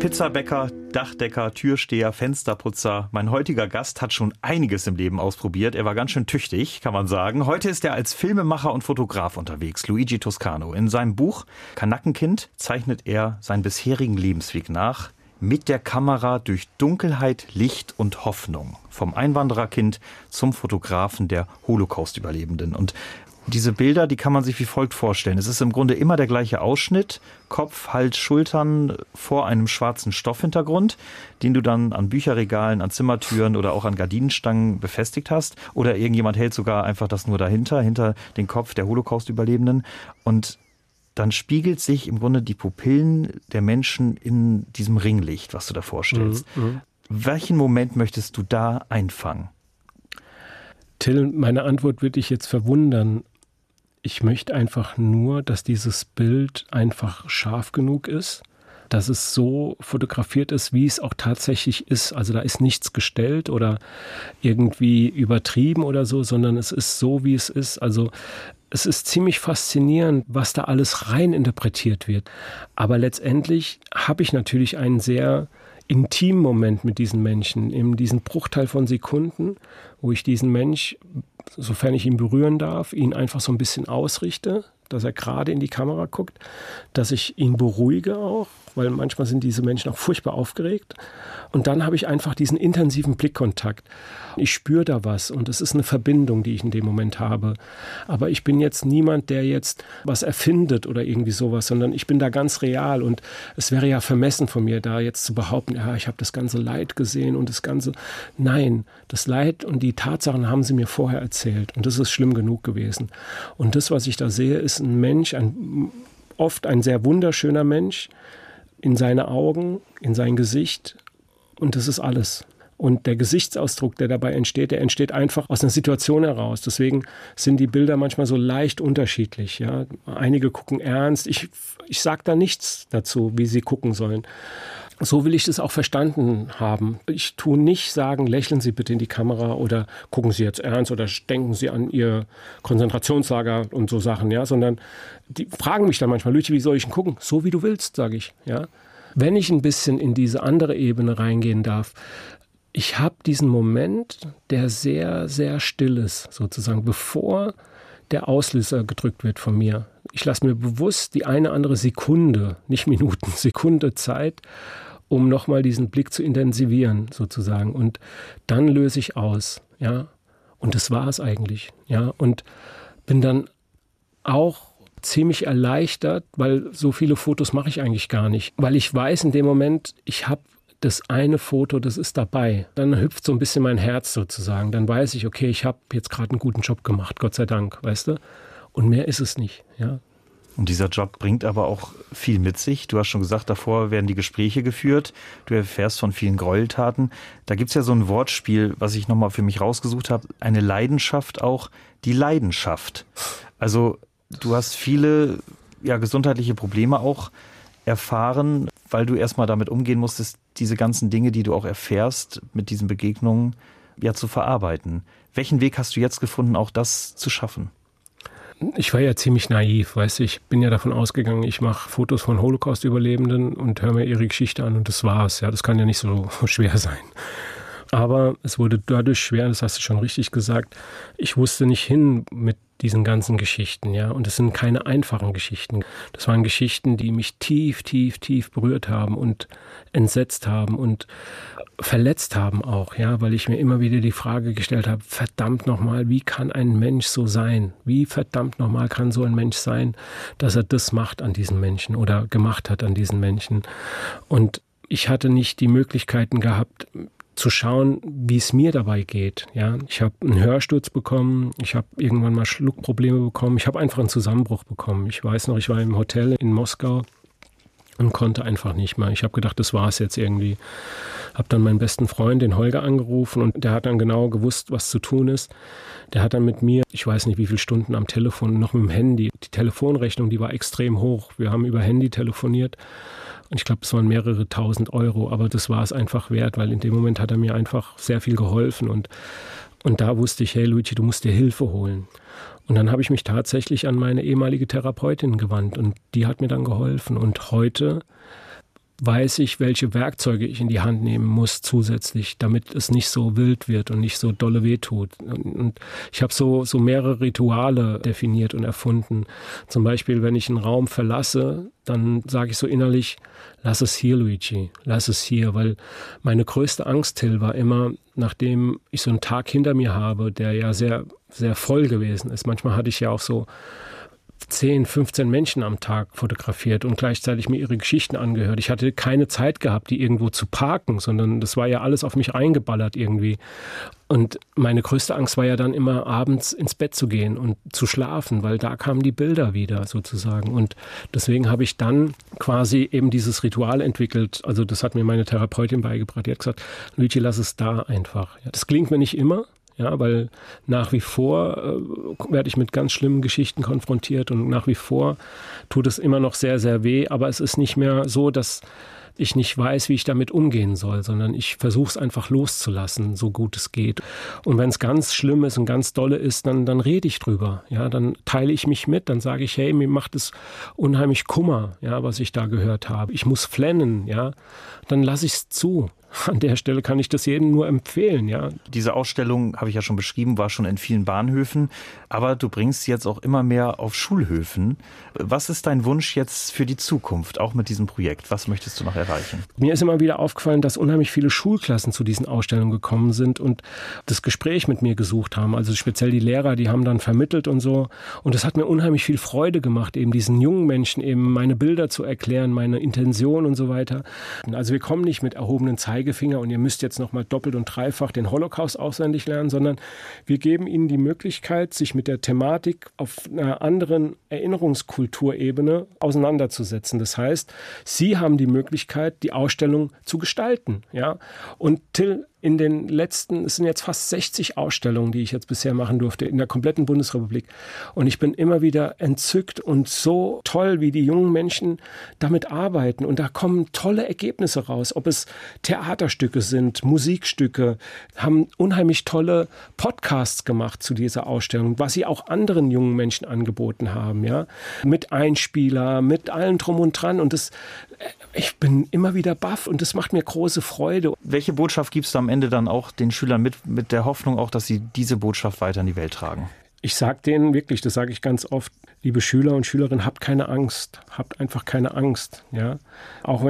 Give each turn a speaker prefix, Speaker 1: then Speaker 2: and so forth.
Speaker 1: Pizzabäcker, Dachdecker, Türsteher, Fensterputzer. Mein heutiger Gast hat schon einiges im Leben ausprobiert. Er war ganz schön tüchtig, kann man sagen. Heute ist er als Filmemacher und Fotograf unterwegs, Luigi Toscano. In seinem Buch Kanackenkind zeichnet er seinen bisherigen Lebensweg nach. Mit der Kamera durch Dunkelheit, Licht und Hoffnung. Vom Einwandererkind zum Fotografen der Holocaust-Überlebenden. Und diese Bilder, die kann man sich wie folgt vorstellen. Es ist im Grunde immer der gleiche Ausschnitt. Kopf, Hals, Schultern vor einem schwarzen Stoffhintergrund, den du dann an Bücherregalen, an Zimmertüren oder auch an Gardinenstangen befestigt hast. Oder irgendjemand hält sogar einfach das nur dahinter, hinter den Kopf der Holocaust-Überlebenden. Und dann spiegelt sich im Grunde die Pupillen der Menschen in diesem Ringlicht, was du da vorstellst. Welchen Moment möchtest du da einfangen?
Speaker 2: Till, meine Antwort würde dich jetzt verwundern. Ich möchte einfach nur, dass dieses Bild einfach scharf genug ist, dass es so fotografiert ist, wie es auch tatsächlich ist. Also da ist nichts gestellt oder irgendwie übertrieben oder so, sondern es ist so, wie es ist. Also es ist ziemlich faszinierend, was da alles rein interpretiert wird. Aber letztendlich habe ich natürlich einen sehr intimen Moment mit diesen Menschen, in diesem Bruchteil von Sekunden, wo ich diesen Mensch, sofern ich ihn berühren darf, ihn einfach so ein bisschen ausrichte, dass er gerade in die Kamera guckt, dass ich ihn beruhige auch, weil manchmal sind diese Menschen auch furchtbar aufgeregt. Und dann habe ich einfach diesen intensiven Blickkontakt. Ich spüre da was und es ist eine Verbindung, die ich in dem Moment habe. Aber ich bin jetzt niemand, der jetzt was erfindet oder irgendwie sowas, sondern ich bin da ganz real. Und es wäre ja vermessen von mir, da jetzt zu behaupten, ja, ich habe das ganze Leid gesehen und das ganze... Nein, das Leid und die Tatsachen haben sie mir vorher erzählt. Und das ist schlimm genug gewesen. Und das, was ich da sehe, ist ein Mensch, oft ein sehr wunderschöner Mensch, in seine Augen, in sein Gesicht. Und das ist alles. Und der Gesichtsausdruck, der dabei entsteht, der entsteht einfach aus einer Situation heraus. Deswegen sind die Bilder manchmal so leicht unterschiedlich. Ja? Einige gucken ernst. Ich sage da nichts dazu, wie sie gucken sollen. So will ich das auch verstanden haben. Ich tue nicht sagen, lächeln Sie bitte in die Kamera oder gucken Sie jetzt ernst oder denken Sie an Ihr Konzentrationslager und so Sachen, ja, sondern die fragen mich dann manchmal, Luigi, wie soll ich denn gucken? So wie du willst, sage ich, ja. Wenn ich ein bisschen in diese andere Ebene reingehen darf, ich habe diesen Moment, der sehr, sehr still ist, sozusagen, bevor der Auslöser gedrückt wird von mir. Ich lasse mir bewusst die eine andere Sekunde, nicht Minuten, Sekunde Zeit, um nochmal diesen Blick zu intensivieren, sozusagen. Und dann löse ich aus, ja. Und das war es eigentlich, ja. Und bin dann auch ziemlich erleichtert, weil so viele Fotos mache ich eigentlich gar nicht. Weil ich weiß in dem Moment, ich habe das eine Foto, das ist dabei. Dann hüpft so ein bisschen mein Herz sozusagen. Dann weiß ich, okay, ich habe jetzt gerade einen guten Job gemacht, Gott sei Dank, weißt du. Und mehr ist es nicht, ja.
Speaker 1: Und dieser Job bringt aber auch viel mit sich. Du hast schon gesagt, davor werden die Gespräche geführt. Du erfährst von vielen Gräueltaten. Da gibt's ja so ein Wortspiel, was ich nochmal für mich rausgesucht habe. Eine Leidenschaft auch, die Leidenschaft. Also du hast viele gesundheitliche Probleme auch erfahren, weil du erstmal damit umgehen musstest, diese ganzen Dinge, die du auch erfährst, mit diesen Begegnungen zu verarbeiten. Welchen Weg hast du jetzt gefunden, auch das zu schaffen?
Speaker 2: Ich war ja ziemlich naiv, weißt du, ich bin ja davon ausgegangen, ich mache Fotos von Holocaust-Überlebenden und höre mir ihre Geschichte an und das war's. Ja, das kann ja nicht so schwer sein. Aber es wurde dadurch schwer, das hast du schon richtig gesagt, ich wusste nicht hin mit diesen ganzen Geschichten, ja, und es sind keine einfachen Geschichten. Das waren Geschichten, die mich tief, tief, tief berührt haben und entsetzt haben und verletzt haben auch, ja, weil ich mir immer wieder die Frage gestellt habe, verdammt nochmal, wie kann ein Mensch so sein? Wie verdammt nochmal kann so ein Mensch sein, dass er das macht an diesen Menschen oder gemacht hat an diesen Menschen? Und ich hatte nicht die Möglichkeiten gehabt, zu schauen, wie es mir dabei geht. Ja, ich habe einen Hörsturz bekommen, ich habe irgendwann mal Schluckprobleme bekommen, ich habe einfach einen Zusammenbruch bekommen. Ich weiß noch, ich war im Hotel in Moskau und konnte einfach nicht mehr. Ich habe gedacht, das war es jetzt irgendwie. Habe dann meinen besten Freund, den Holger, angerufen und der hat dann genau gewusst, was zu tun ist. Der hat dann mit mir, ich weiß nicht wie viele Stunden am Telefon, noch mit dem Handy. Die Telefonrechnung, die war extrem hoch. Wir haben über Handy telefoniert. Und ich glaube, es waren mehrere tausend Euro, aber das war es einfach wert, weil in dem Moment hat er mir einfach sehr viel geholfen. Und da wusste ich, hey Luigi, du musst dir Hilfe holen. Und dann habe ich mich tatsächlich an meine ehemalige Therapeutin gewandt und die hat mir dann geholfen. Und heute weiß ich, welche Werkzeuge ich in die Hand nehmen muss zusätzlich, damit es nicht so wild wird und nicht so dolle wehtut. Und ich habe so mehrere Rituale definiert und erfunden. Zum Beispiel, wenn ich einen Raum verlasse, dann sage ich so innerlich, lass es hier, Luigi, lass es hier, weil meine größte Angst, Till, war immer, nachdem ich so einen Tag hinter mir habe, der ja sehr, sehr voll gewesen ist. Manchmal hatte ich ja auch so 10, 15 Menschen am Tag fotografiert und gleichzeitig mir ihre Geschichten angehört. Ich hatte keine Zeit gehabt, die irgendwo zu parken, sondern das war ja alles auf mich eingeballert irgendwie. Und meine größte Angst war ja dann immer, abends ins Bett zu gehen und zu schlafen, weil da kamen die Bilder wieder sozusagen. Und deswegen habe ich dann quasi eben dieses Ritual entwickelt. Also das hat mir meine Therapeutin beigebracht. Die hat gesagt, Luigi, lass es da einfach. Ja, das klingt mir nicht immer. Ja, weil nach wie vor werde ich mit ganz schlimmen Geschichten konfrontiert und nach wie vor tut es immer noch sehr, sehr weh. Aber es ist nicht mehr so, dass ich nicht weiß, wie ich damit umgehen soll, sondern ich versuche es einfach loszulassen, so gut es geht. Und wenn es ganz schlimm ist und ganz dolle ist, dann rede ich drüber. Ja, dann teile ich mich mit, dann sage ich, hey, mir macht es unheimlich Kummer, ja, was ich da gehört habe. Ich muss flennen, ja, dann lasse ich es zu. An der Stelle kann ich das jedem nur empfehlen, ja.
Speaker 1: Diese Ausstellung, habe ich ja schon beschrieben, war schon in vielen Bahnhöfen, aber du bringst sie jetzt auch immer mehr auf Schulhöfen. Was ist dein Wunsch jetzt für die Zukunft, auch mit diesem Projekt? Was möchtest du noch erreichen?
Speaker 2: Mir ist immer wieder aufgefallen, dass unheimlich viele Schulklassen zu diesen Ausstellungen gekommen sind und das Gespräch mit mir gesucht haben. Also speziell die Lehrer, die haben dann vermittelt und so. Und das hat mir unheimlich viel Freude gemacht, eben diesen jungen Menschen eben meine Bilder zu erklären, meine Intention und so weiter. Also wir kommen nicht mit erhobenen Zeigefinger und ihr müsst jetzt nochmal doppelt und dreifach den Holocaust auswendig lernen, sondern wir geben ihnen die Möglichkeit, sich mit der Thematik auf einer anderen Erinnerungskulturebene auseinanderzusetzen. Das heißt, sie haben die Möglichkeit, die Ausstellung zu gestalten. Ja? Und Till, in den letzten, es sind jetzt fast 60 Ausstellungen, die ich jetzt bisher machen durfte, in der kompletten Bundesrepublik. Und ich bin immer wieder entzückt und so toll, wie die jungen Menschen damit arbeiten. Und da kommen tolle Ergebnisse raus, ob es Theaterstücke sind, Musikstücke, haben unheimlich tolle Podcasts gemacht zu dieser Ausstellung, was sie auch anderen jungen Menschen angeboten haben, ja, mit Einspieler, mit allem drum und dran. Und das, ich bin immer wieder baff und das macht mir große Freude.
Speaker 1: Welche Botschaft gibst du am Ende dann auch den Schülern mit der Hoffnung auch, dass sie diese Botschaft weiter in die Welt tragen?
Speaker 2: Ich sage denen wirklich, das sage ich ganz oft, liebe Schüler und Schülerinnen, habt keine Angst, habt einfach keine Angst. Ja? Auch